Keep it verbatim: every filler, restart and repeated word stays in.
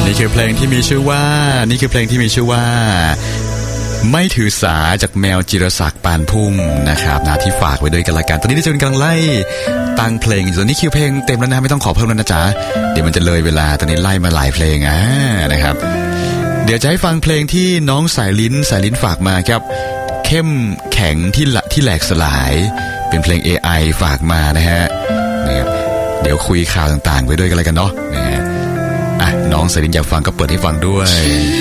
นี่คือเพลงที่มีชื่อว่านี่คือเพลงที่มีชื่อว่าไม่ถือสาจากแมวจิรศักดิ์ปานพุ่มนะครับนะที่ฝากไว้ด้วยกันละกันตอนนี้ดิฉันกำลังไล่ตั้งเพลงอยู่ตอนนี้คิวเพลงเต็มแล้วนะไม่ต้องขอเพิ่มแล้วนะจ๊ะเดี๋ยวมันจะเลยเวลาตอนนี้ไล่มาหลายเพลงอ่ะนะครับเดี๋ยวจะให้ฟังเพลงที่น้องสายลิ้นสายลิ้นฝากมาครับเข้มแข็งที่ละที่แหลกสลายเป็นเพลง เอ ไอ ฝากมานะฮะนะครับเดี๋ยวคุยข่าวต่างๆไว้ด้วยกันละกันเนาะนะฮะอ่ะน้องสายลิ้นอยากฟังก็เปิดให้ฟังด้วย